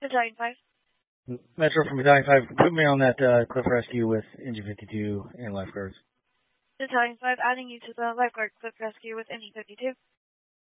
Battalion 5. Metro from Battalion 5, put me on that cliff rescue with Engine 52 and lifeguards. Battalion 5, adding you to the lifeguard cliff rescue with NE 52.